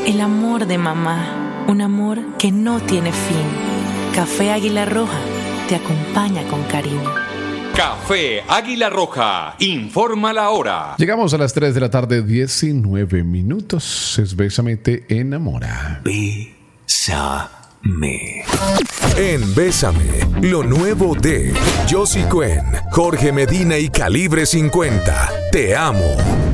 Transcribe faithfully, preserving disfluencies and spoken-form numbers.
el amor de mamá, un amor que no tiene fin. Café Águila Roja te acompaña con cariño. Café Águila Roja, informa la hora. Llegamos a las tres de la tarde, diecinueve minutos. Es Bésame te enamora. Bésame. En Bésame, lo nuevo de Josie Cuen, Jorge Medina y Calibre cincuenta. Te amo.